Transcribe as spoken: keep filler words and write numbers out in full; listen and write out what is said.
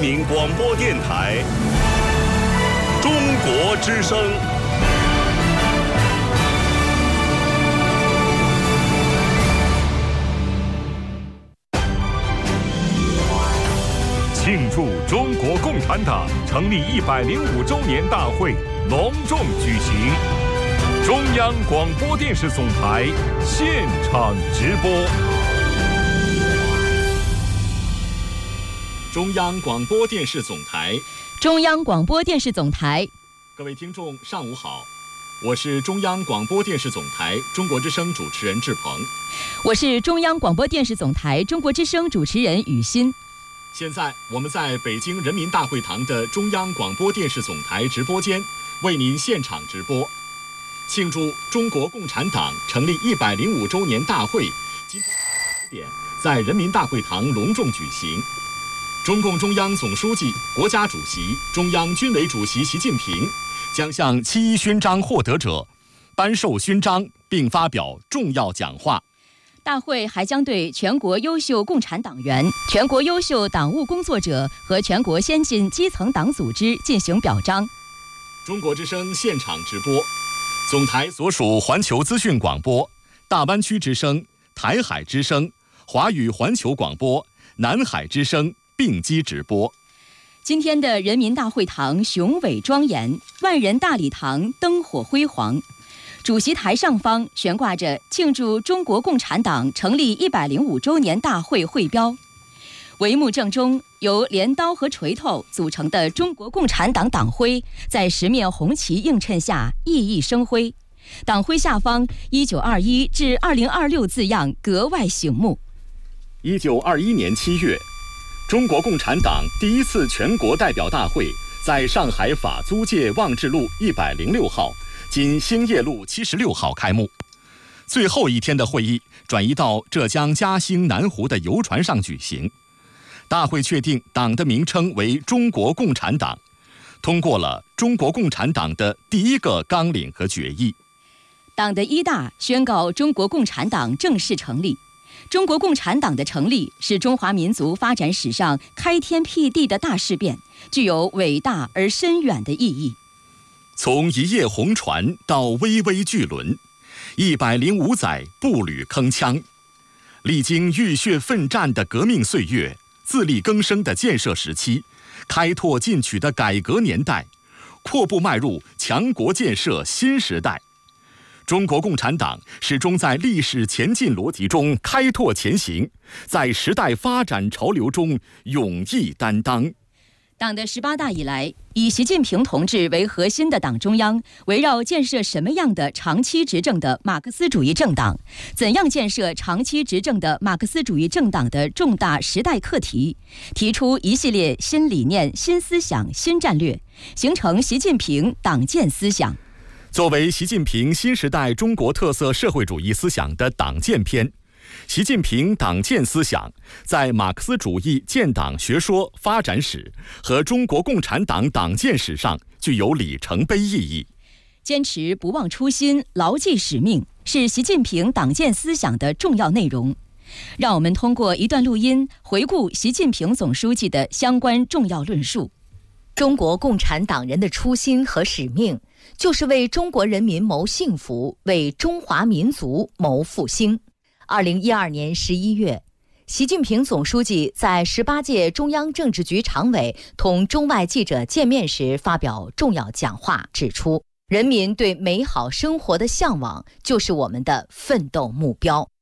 民广播电台中国之声。 庆祝中国共产党成立一百零五周年大会隆重举行，中央广播电视总台现场直播。 中央广播电视总台， 中央广播电视总台， 各位听众，上午好，我是中央广播电视总台中国之声主持人志鹏， 我是中央广播电视总台中国之声主持人雨欣。 现在我们在北京人民大会堂的中央广播电视总台直播间为您现场直播，庆祝中国共产党成立一百零五周年大会今天十点在人民大会堂隆重举行。中共中央总书记、国家主席、中央军委主席习近平将向七一勋章获得者颁授勋章并发表重要讲话。 大会还将对全国优秀共产党员、全国优秀党务工作者和全国先进基层党组织进行表彰。 中国之声现场直播，总台所属环球资讯广播、大湾区之声、台海之声、华语环球广播、南海之声并机直播。 今天的人民大会堂雄伟庄严，万人大礼堂灯火辉煌。主席台上方悬挂着庆祝中国共产党成立一百零五周年大会会标，帷幕正中由镰刀和锤头组成的中国共产党党徽在十面红旗映衬下熠熠生辉，党徽下方一九二一至二零二六字样格外醒目。 一九二一年七月，中国共产党第一次全国代表大会在上海法租界望志路一百零六号今兴业路七十六号开幕，最后一天的会议转移到浙江嘉兴南湖的游船上举行。大会确定党的名称为中国共产党，通过了中国共产党的第一个纲领和决议。 党的一大宣告中国共产党正式成立。中国共产党的成立是中华民族发展史上开天辟地的大事变，具有伟大而深远的意义。 从一叶红船到巍巍巨轮，一百零五载步履铿锵，历经浴血奋战的革命岁月，自力更生的建设时期，开拓进取的改革年代，阔步迈入强国建设新时代。中国共产党始终在历史前进逻辑中开拓前行，在时代发展潮流中勇毅担当。 党的十八大以来，以习近平同志为核心的党中央，围绕建设什么样的长期执政的马克思主义政党，怎样建设长期执政的马克思主义政党的重大时代课题，提出一系列新理念、新思想、新战略，形成习近平党建思想。 作为习近平新时代中国特色社会主义思想的党建篇，习近平党建思想在马克思主义建党学说发展史和中国共产党党建史上具有里程碑意义。 坚持不忘初心，牢记使命，是习近平党建思想的重要内容。让我们通过一段录音回顾习近平总书记的相关重要论述。 中国共产党人的初心和使命，就是为中国人民谋幸福，为中华民族谋复兴。二零一二年十一月，习近平总书记在十八届中央政治局常委同中外记者见面时发表重要讲话，指出人民对美好生活的向往就是我们的奋斗目标。